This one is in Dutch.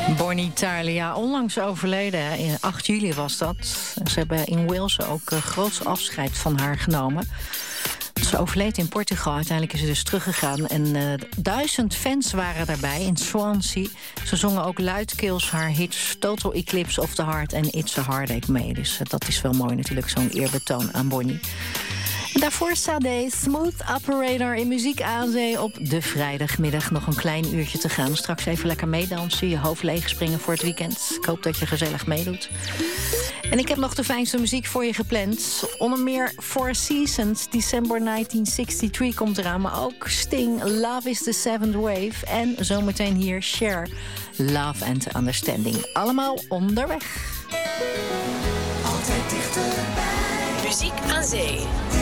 Bonnie Tyler, ja, onlangs overleden. Hè. In 8 juli was dat. Ze hebben in Wales ook groots afscheid van haar genomen. Ze overleed in Portugal. Uiteindelijk is ze dus teruggegaan. En 1000 fans waren daarbij in Swansea. Ze zongen ook luidkeels haar hits Total Eclipse of the Heart en It's a Heartache mee. Dus dat is wel mooi natuurlijk, zo'n eerbetoon aan Bonnie. En daarvoor Sade, Smooth Operator in Muziek aan Zee op de vrijdagmiddag. Nog een klein uurtje te gaan. Straks even lekker meedansen, je hoofd leeg springen voor het weekend. Ik hoop dat je gezellig meedoet. En ik heb nog de fijnste muziek voor je gepland. Onder meer Four Seasons, December 1963 komt eraan. Maar ook Sting, Love is the Seventh Wave. En zometeen hier Cher, Love and Understanding. Allemaal onderweg. Altijd dichterbij. Muziek aan Zee.